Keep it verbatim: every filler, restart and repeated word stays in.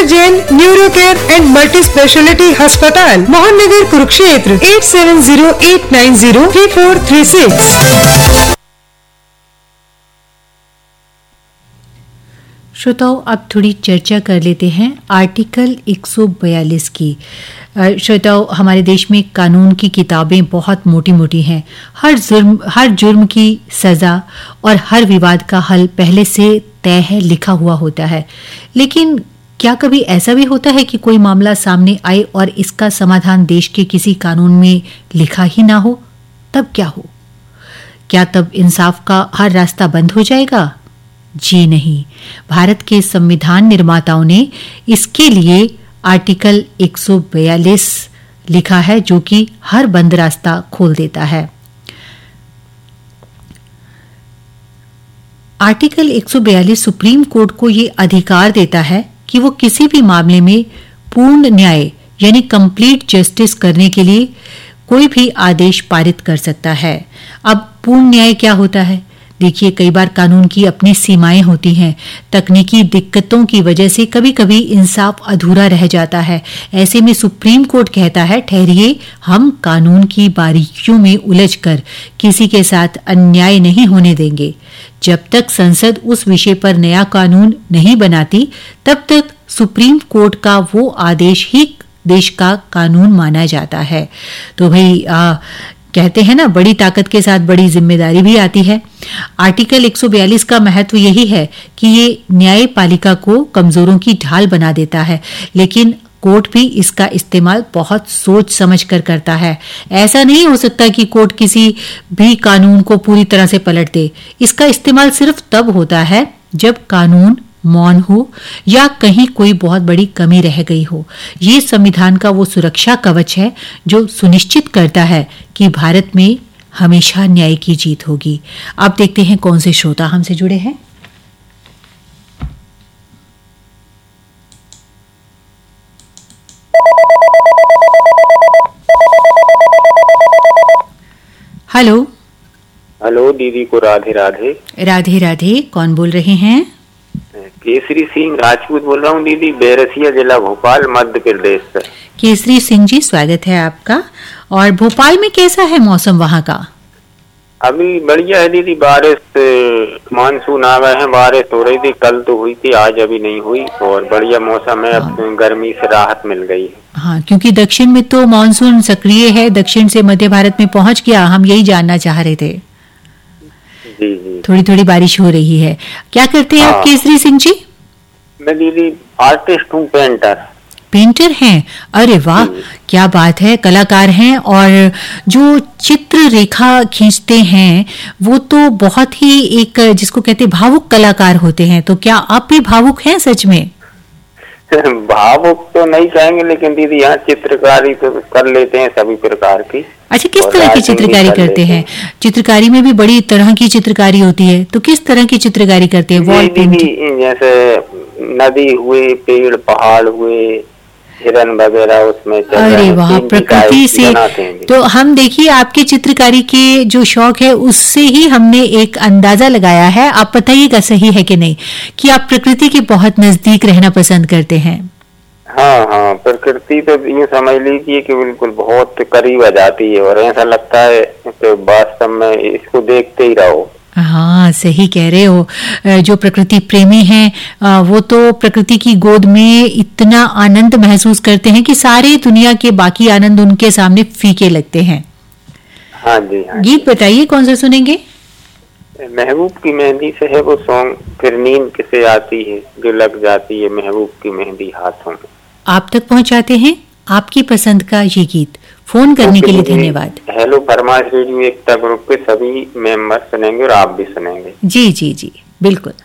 Jain neuro care and multi speciality अस्पताल, Mohan Nagar, Kurukshetra. Eight seven zero eight nine zero three four three six. श्रोताओं, अब थोड़ी चर्चा कर लेते हैं आर्टिकल एक सौ बयालीस की। श्रोताओं, हमारे देश में कानून की किताबें बहुत मोटी मोटी हैं। हर जुर्म हर जुर्म की सज़ा और हर विवाद का हल पहले से तय है, लिखा हुआ होता है। लेकिन क्या कभी ऐसा भी होता है कि कोई मामला सामने आए और इसका समाधान देश के किसी कानून में लिखा ही ना हो? तब क्या हो? क्या तब इंसाफ का हर रास्ता बंद हो जाएगा? जी नहीं। भारत के संविधान निर्माताओं ने इसके लिए आर्टिकल एक सौ बयालीस लिखा है, जो कि हर बंद रास्ता खोल देता है। आर्टिकल एक सौ बयालीस सुप्रीम कोर्ट को ये अधिकार देता है कि वो किसी भी मामले में पूर्ण न्याय यानी कंप्लीट जस्टिस करने के लिए कोई भी आदेश पारित कर सकता है। अब पूर्ण न्याय क्या होता है? देखिए, कई बार कानून की अपनी सीमाएं होती हैं। तकनीकी दिक्कतों की वजह से कभी कभी इंसाफ अधूरा रह जाता है। ऐसे में सुप्रीम कोर्ट कहता है, ठहरिए, हम कानून की बारीकियों में उलझकर किसी के साथ अन्याय नहीं होने देंगे। जब तक संसद उस विषय पर नया कानून नहीं बनाती, तब तक सुप्रीम कोर्ट का वो आदेश ही देश का कानून माना जाता है। तो भाई आ, कहते हैं ना, बड़ी ताकत के साथ बड़ी जिम्मेदारी भी आती है। आर्टिकल एक सौ बयालीस का महत्व यही है कि ये न्यायपालिका को कमजोरों की ढाल बना देता है, लेकिन कोर्ट भी इसका इस्तेमाल बहुत सोच समझ कर करता है। ऐसा नहीं हो सकता कि कोर्ट किसी भी कानून को पूरी तरह से पलट दे। इसका इस्तेमाल सिर्फ तब होता है जब कानून मौन हो या कहीं कोई बहुत बड़ी कमी रह गई हो। ये संविधान का वो सुरक्षा कवच है जो सुनिश्चित करता है कि भारत में हमेशा न्याय की जीत होगी। अब देखते हैं कौन से श्रोता हमसे जुड़े हैं। हेलो हेलो दीदी को राधे राधे। राधे राधे। कौन बोल रहे हैं? केसरी सिंह राजपूत बोल रहा हूँ दीदी, बैरसिया जिला भोपाल मध्य प्रदेश से। केसरी सिंह जी, स्वागत है आपका। और भोपाल में कैसा है मौसम वहाँ का? अभी बढ़िया है दीदी, बारिश मानसून आ गए हैं, बारिश हो रही थी, कल तो हुई थी, आज अभी नहीं हुई और बढ़िया मौसम है। अब गर्मी से राहत मिल गई है। हाँ, क्योंकि दक्षिण में तो मानसून सक्रिय है, दक्षिण से मध्य भारत में पहुंच गया। हम यही जानना चाह रहे थे। जी जी, थोड़ी थोड़ी बारिश हो रही है। क्या करते हैं आप केसरी सिंह जी? मैं दीदी आर्टिस्ट हूँ, पेंटर। पेंटर हैं? अरे वाह, क्या बात है, कलाकार हैं। और जो चित्र रेखा खींचते हैं वो तो बहुत ही एक, जिसको कहते हैं, भावुक कलाकार होते हैं। तो क्या आप भी भावुक हैं सच में? भावुक तो नहीं कहेंगे, लेकिन दीदी यहाँ चित्रकारी तो कर लेते हैं सभी प्रकार की। अच्छा, किस तरह की चित्रकारी करते हैं? चित्रकारी में भी बड़ी तरह की चित्रकारी होती है, तो किस तरह की चित्रकारी करते हैं? वॉल पेंटिंग, जैसे नदी हुए, पेड़ पहाड़ हुए, हिरन वगैरह उसमें। अरे वाह, प्रकृति से। तो हम देखिए, आपके चित्रकारी के जो शौक है उससे ही हमने एक अंदाजा लगाया है। आप बताइएगा सही है कि नहीं, कि आप प्रकृति के बहुत नजदीक रहना पसंद करते हैं। हाँ हाँ, प्रकृति तो यूँ समझ लीजिए कि बिल्कुल बहुत करीब आ जाती है और ऐसा लगता है तो वास्तव में इसको देखते ही रहो। हाँ, सही कह रहे हो। जो प्रकृति प्रेमी हैं वो तो प्रकृति की गोद में इतना आनंद महसूस करते हैं कि सारे दुनिया के बाकी आनंद उनके सामने फीके लगते हैं। हाँ जी, हाँ। गीत बताइए, कौन सा सुनेंगे? महबूब की मेहंदी से है वो सॉन्ग, फिर नींद किसे आती है जो लग जाती है महबूब की मेहंदी हाथों में। आप तक पहुंचाते हैं आपकी पसंद का ये गीत। फोन करने के लिए धन्यवाद। हेलो फरमाइश रेडियो एकता ग्रुप के सभी मेंबर सुनेंगे और आप भी सुनेंगे। जी जी जी, बिल्कुल।